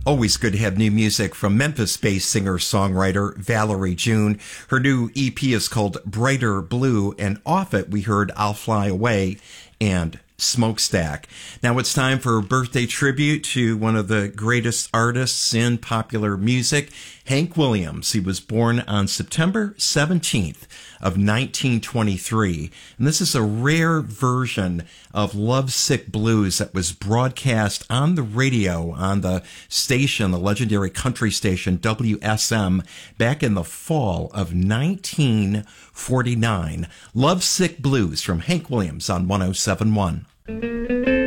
Always good to have new music from Memphis-based singer-songwriter Valerie June. Her new EP is called Brighter Blue, and off it we heard I'll Fly Away and Smokestack. Now it's time for a birthday tribute to one of the greatest artists in popular music, Hank Williams. He was born on September 17th of 1923, and this is a rare version of Lovesick Blues that was broadcast on the radio on the station, the legendary country station WSM, back in the fall of 1949. Lovesick Blues from Hank Williams on 107.1.